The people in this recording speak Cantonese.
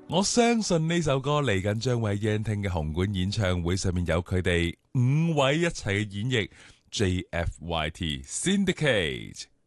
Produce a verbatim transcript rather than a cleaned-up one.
我相信呢首歌嚟緊將會喺 Yanting 嘅紅館演唱會上面有佢哋五位一齊嘅演繹 J F Y T Syndicate。